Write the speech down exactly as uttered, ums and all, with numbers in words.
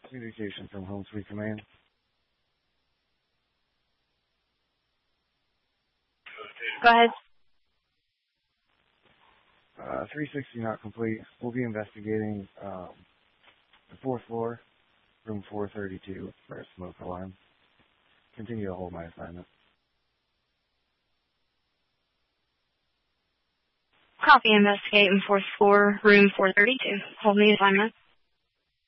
Communication from Home Sweet Command. Go ahead. Uh, three sixty not complete. We'll be investigating um, the fourth floor, room four thirty-two, for a smoke alarm. Continue to hold my assignment. Copy, investigating fourth floor, room four thirty-two. Hold the assignment.